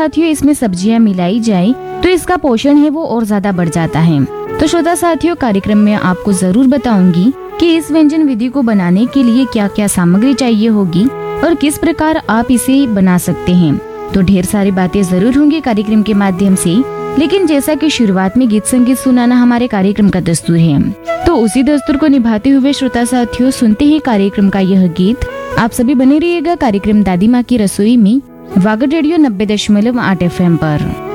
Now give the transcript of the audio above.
साथियों इसमें सब्जियां मिलाई जाए तो इसका पोषण है वो और ज्यादा बढ़ जाता है। तो श्रोता साथियों, कार्यक्रम में आपको जरूर बताऊंगी कि इस व्यंजन विधि को बनाने के लिए क्या क्या सामग्री चाहिए होगी और किस प्रकार आप इसे बना सकते हैं। तो ढेर सारी बातें जरूर होंगी कार्यक्रम के माध्यम से, लेकिन जैसा कि शुरुआत में गीत संगीत सुनाना हमारे कार्यक्रम का दस्तूर है, तो उसी दस्तूर को निभाते हुए श्रोता साथियों सुनते हैं कार्यक्रम का यह गीत। आप सभी बने रहिएगा कार्यक्रम दादी माँ की रसोई में, वागड़ रेडियो 90.8 FM पर।